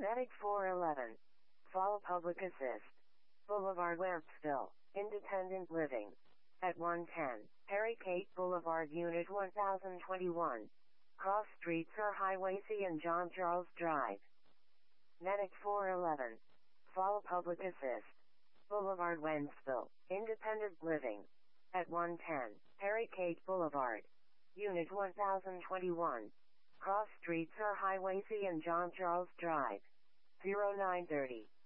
Medic 411. Fall Public Assist. Boulevard Wempsville, Independent Living. At 110, Harry Kate Boulevard Unit 1021. Cross Streets or Highway C and John Charles Drive. Medic 411. Fall Public Assist. Boulevard Wempsville, Independent Living. At 110, Harry Kate Boulevard. Unit 1021. Cross Streets or Highway C and John Charles Drive. 0930.